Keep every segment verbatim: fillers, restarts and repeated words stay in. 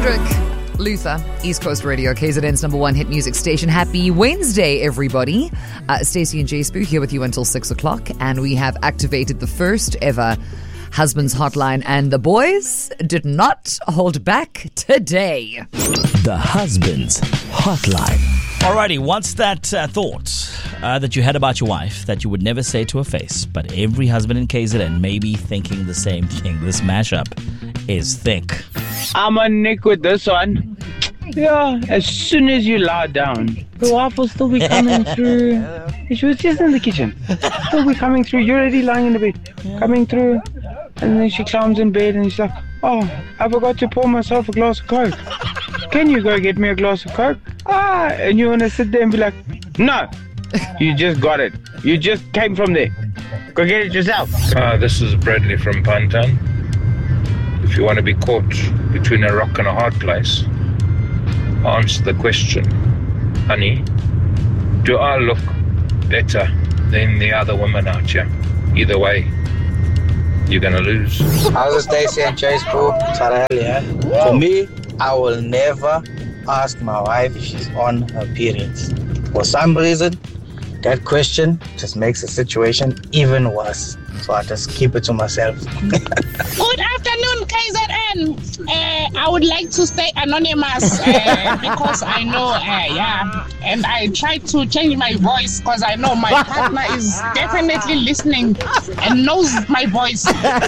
Kendrick, Luther, East Coast Radio, K Z N's number one hit music station. Happy Wednesday, everybody. Uh, Stacey and Jay Spoo here with you until six o'clock, and we have activated the first ever Husbands Hotline, and the boys did not hold back today. The Husbands Hotline. Alrighty, what's that uh, thought uh, that you had about your wife that you would never say to her face, but every husband in K Z N may be thinking the same thing? This mashup is thick. I'm on Nick with this one. Yeah, as soon as you lie down, your wife will still be coming through. She was just in the kitchen. Still be coming through. You're already lying in the bed. Coming through. And then she climbs in bed and she's like, oh, I forgot to pour myself a glass of Coke. Can you go get me a glass of Coke? Ah, and you want to sit there and be like, no, you just got it. You just came from there. Go get it yourself. Uh, this is Bradley from Pantan. If you want to be caught between a rock and a hard place, answer the question, honey, do I look better than the other women out here? Either way, you're going to lose. How's it, Stacey and Chase Boo? For me, I will never ask my wife if she's on her periods. For some reason, that question just makes the situation even worse. So I just keep it to myself. Good afternoon, K Z N. Uh, I would like to stay anonymous uh, because I know, uh, yeah, and I try to change my voice because I know my partner is definitely listening and knows my voice.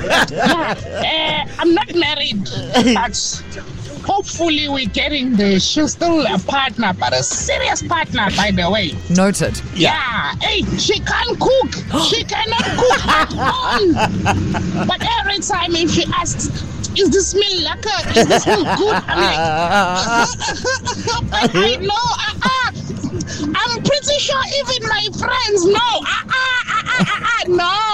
Yeah, uh, I'm not married, but hopefully we're getting there. She's still a partner, but a serious partner, by the way. Noted. Yeah. Hey, she can't cook. She cannot cook at all. But every time if she asks, is this meal lekker? Is this meal good? I'm like, but I know, uh-uh. I'm pretty sure even my friends know. Uh-uh, uh-uh, uh-uh. No.